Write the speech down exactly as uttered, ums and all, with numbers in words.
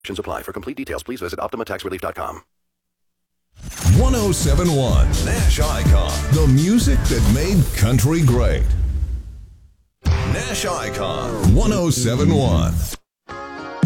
Restrictions apply. For complete details, please visit Optima Tax Relief dot com. one oh seven point one Nash Icon, the music that made country great. Nash Icon, one oh seven point one.